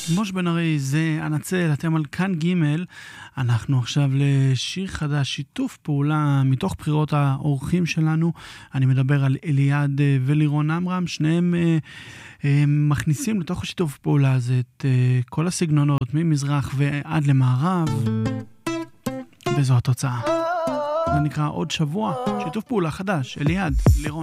מוש בן ארי, זה הנצל, אתם על כאן ג'. אנחנו עכשיו לשיר חדש, שיתוף פעולה מתוך בחירות האורחים שלנו. אני מדבר על אליעד ולירון אמרם, שניהם מכניסים לתוך השיתוף פעולה הזה את כל הסגנונות, ממזרח ועד למערב, וזו התוצאה. זה נקרא עוד שבוע, שיתוף פעולה חדש, אליעד, לירון.